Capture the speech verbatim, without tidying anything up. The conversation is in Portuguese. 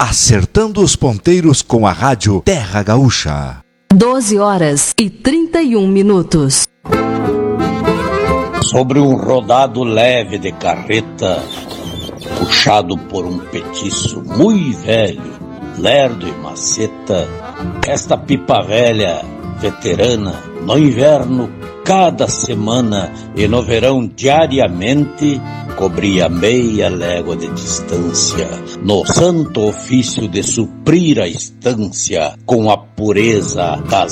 acertando os ponteiros com a rádio Terra Gaúcha. doze horas e trinta e um minutos. Sobre um rodado leve de carreta, puxado por um petiço muito velho, lerdo e maceta, esta pipa velha, veterana, no inverno cada semana e no verão diariamente, cobria meia légua de distância, no santo ofício de suprir a estância com a pureza das